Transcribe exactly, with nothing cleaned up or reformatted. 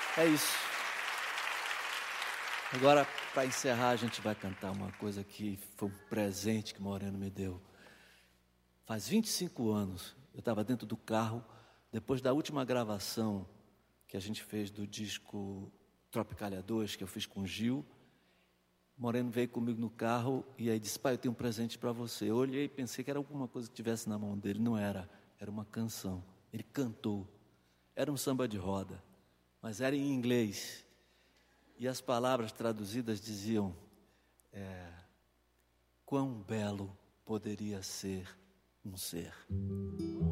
É isso. Agora, para encerrar, a gente vai cantar uma coisa que foi um presente que Moreno me deu. Faz vinte e cinco anos, eu estava dentro do carro, depois da última gravação que a gente fez do disco Tropicália dois, que eu fiz com o Gil. Moreno veio comigo no carro e aí disse: pai, eu tenho um presente para você. Eu olhei e pensei que era alguma coisa que tivesse na mão dele. Não era, era uma canção. Ele cantou. Era um samba de roda, mas era em inglês. E as palavras traduzidas diziam: é, quão belo poderia ser um ser.